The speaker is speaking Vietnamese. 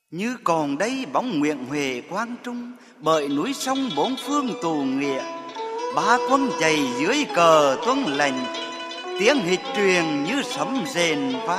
Như còn đây bóng Nguyễn Huệ quang trung, bởi núi sông bốn phương tù nghĩa. Ba quân chạy dưới cờ tuân lệnh, tiếng hịch truyền như sấm rền vang.